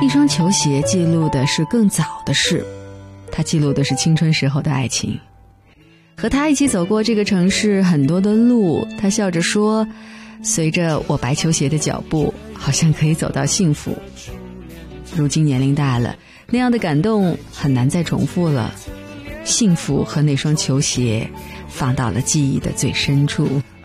一双球鞋记录的是更早的事，它记录的是青春时候的爱情。和他一起走过这个城市很多的路，他笑着说，随着我白球鞋的脚步，好像可以走到幸福。如今年龄大了，那样的感动很难再重复了，幸福和那双球鞋放到了记忆的最深处。